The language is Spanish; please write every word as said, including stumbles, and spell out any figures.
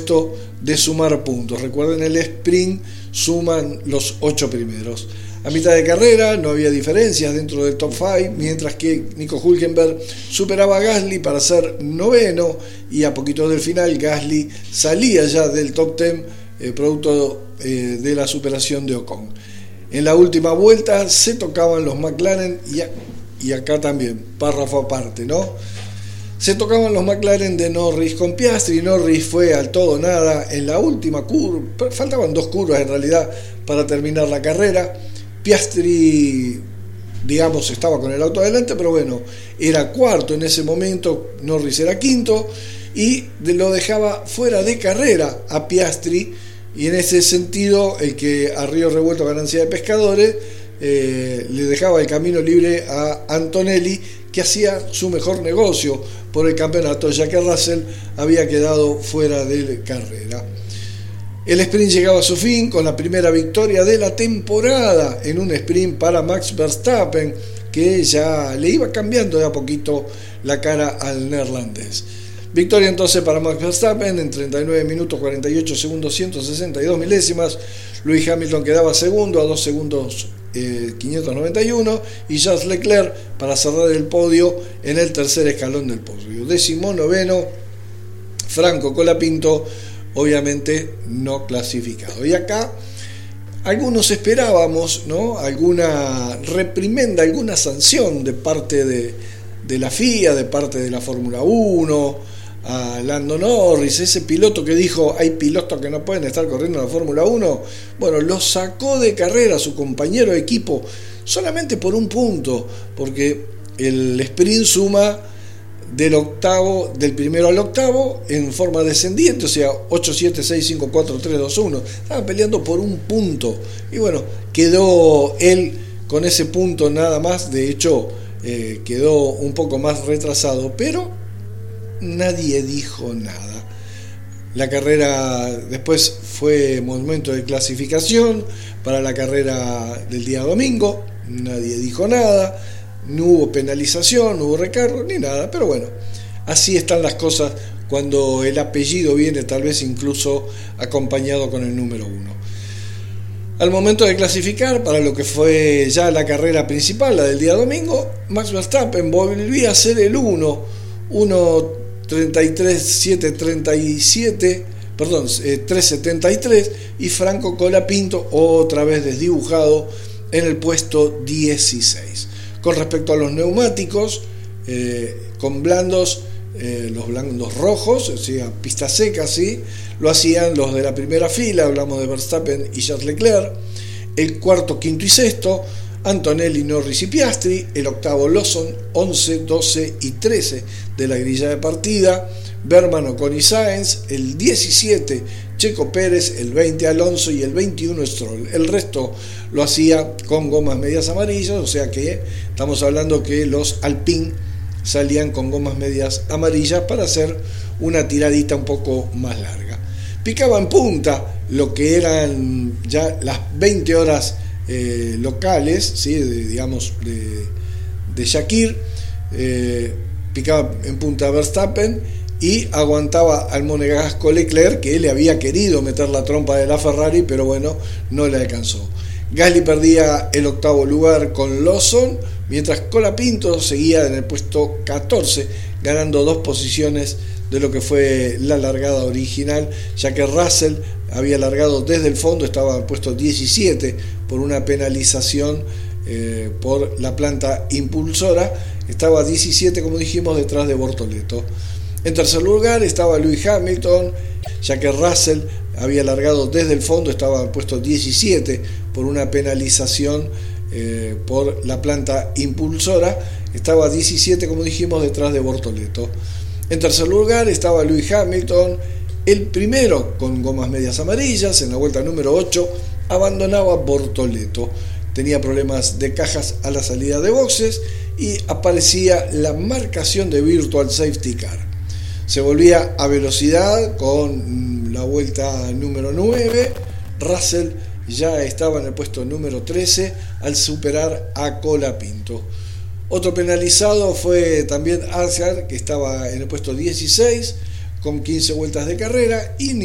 supuesto de sumar puntos. Recuerden, el sprint suman los ocho primeros. A mitad de carrera no había diferencias dentro del top cinco, mientras que Nico Hülkenberg superaba a Gasly para ser noveno, y a poquito del final Gasly salía ya del top diez, eh, producto eh, de la superación de Ocon. En la última vuelta se tocaban los McLaren, y, a, y acá también, párrafo aparte, ¿no? Se tocaban los McLaren de Norris con Piastri. Norris fue al todo nada en la última curva, faltaban dos curvas en realidad para terminar la carrera. Piastri, digamos, estaba con el auto adelante, pero bueno, era cuarto en ese momento, Norris era quinto, y lo dejaba fuera de carrera a Piastri, y en ese sentido, el que a río revuelto ganancia de pescadores, eh, le dejaba el camino libre a Antonelli, que hacía su mejor negocio por el campeonato, ya que Russell había quedado fuera de carrera. El sprint llegaba a su fin con la primera victoria de la temporada en un sprint para Max Verstappen, que ya le iba cambiando de a poquito la cara al neerlandés. Victoria entonces para Max Verstappen en treinta y nueve minutos cuarenta y ocho segundos ciento sesenta y dos milésimas. Lewis Hamilton quedaba segundo a dos segundos eh, quinientos noventa y uno, y Charles Leclerc para cerrar el podio en el tercer escalón del podio. Décimo noveno, Franco Colapinto, obviamente no clasificado. Y acá algunos esperábamos, ¿no?, alguna reprimenda, alguna sanción de parte de, de la F I A, de parte de la Fórmula uno, a Lando Norris, ese piloto que dijo hay pilotos que no pueden estar corriendo en la Fórmula uno. Bueno, lo sacó de carrera a su compañero de equipo solamente por un punto, porque el sprint suma del octavo, del primero al octavo en forma descendiente, o sea, ocho, siete, seis, cinco, cuatro, tres, dos, uno. Estaban peleando por un punto, y bueno, quedó él con ese punto nada más. De hecho, eh, quedó un poco más retrasado, pero nadie dijo nada. La carrera después fue momento de clasificación para la carrera del día domingo, nadie dijo nada. No hubo penalización, no hubo recargo, ni nada, pero bueno, así están las cosas cuando el apellido viene tal vez incluso acompañado con el número uno. Al momento de clasificar para lo que fue ya la carrera principal, la del día domingo, Max Verstappen volvía a ser el uno, uno treinta y tres setecientos treinta y siete, perdón, eh, trescientos setenta y tres, y Franco Colapinto otra vez desdibujado en el puesto dieciséis. Con respecto a los neumáticos, eh, con blandos, eh, los blandos rojos, o sea, pista seca, sí, lo hacían los de la primera fila, hablamos de Verstappen y Charles Leclerc. El cuarto, quinto y sexto, Antonelli, Norris y Piastri. El octavo, Lawson, once, doce y trece de la grilla de partida. Berman, Ocon y Sainz. El diecisiete, Checo Pérez. El veinte, Alonso. Y el veintiuno, Stroll. El resto lo hacía con gomas medias amarillas, o sea que estamos hablando que los Alpine salían con gomas medias amarillas para hacer una tiradita un poco más larga. Picaba en punta lo que eran ya las veinte horas eh, locales, ¿sí?, de, digamos de, de Shakir. eh, picaba en punta Verstappen y aguantaba al monegasco Leclerc, que le había querido meter la trompa de la Ferrari, pero bueno, no le alcanzó. Gasly perdía el octavo lugar con Lawson, mientras Colapinto seguía en el puesto catorce, ganando dos posiciones de lo que fue la largada original, ya que Russell había largado desde el fondo, estaba en el puesto diecisiete por una penalización eh, por la planta impulsora, estaba diecisiete, como dijimos, detrás de Bortoleto. En tercer lugar estaba Lewis Hamilton, ya que Russell había largado desde el fondo, estaba en el puesto diecisiete por una penalización eh, por la planta impulsora, estaba diecisiete, como dijimos, detrás de Bortoleto. En tercer lugar estaba Lewis Hamilton, el primero con gomas medias amarillas. En la vuelta número ocho abandonaba Bortoleto, tenía problemas de cajas a la salida de boxes y aparecía la marcación de Virtual Safety Car. Se volvía a velocidad con la vuelta número nueve. Russell ya estaba en el puesto número trece al superar a Colapinto. Otro penalizado fue también Algar, que estaba en el puesto dieciséis con quince vueltas de carrera, y